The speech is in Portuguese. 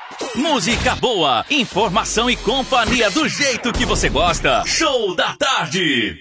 Música boa, informação e companhia do jeito que você gosta. Show da Tarde.